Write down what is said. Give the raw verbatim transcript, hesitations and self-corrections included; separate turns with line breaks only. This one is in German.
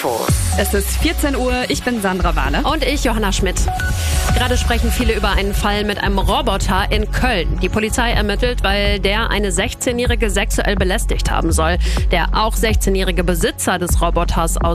Es ist vierzehn Uhr, ich bin Sandra Wahler.
Und ich, Johanna Schmidt. Gerade sprechen viele über einen Fall mit einem Roboter in Köln. Die Polizei ermittelt, weil der eine sechzehnjährige sexuell belästigt haben soll. Der auch sechzehnjährige Besitzer des Roboters aus